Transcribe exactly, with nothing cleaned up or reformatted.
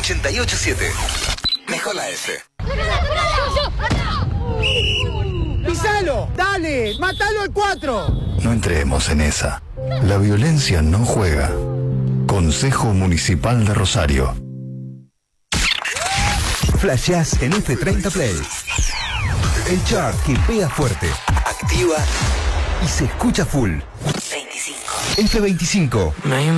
ochenta y ocho siete. Mejor la F. ¡Pisalo! ¡Dale! ¡Mátalo al cuatro! No entremos en esa. La violencia no juega. Consejo Municipal de Rosario. Flashás en F treinta Play. El chart que pega fuerte, Activa y se escucha full. veinticinco. F veinticinco.